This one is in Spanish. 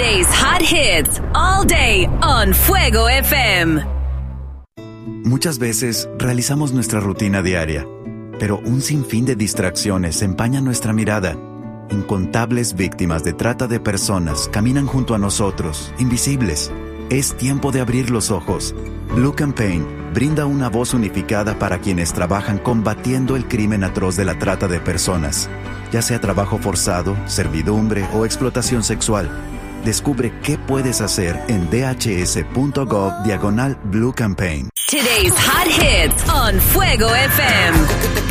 Today's hot hits all day on Fuego FM. Muchas veces realizamos nuestra rutina diaria, pero un sinfín de distracciones empañan nuestra mirada. Incontables víctimas de trata de personas caminan junto a nosotros, invisibles. Es tiempo de abrir los ojos. Blue Campaign brinda una voz unificada para quienes trabajan combatiendo el crimen atroz de la trata de personas, ya sea trabajo forzado, servidumbre o explotación sexual. Descubre qué puedes hacer en dhs.gov/Blue Campaign. Today's hot hits on Fuego FM.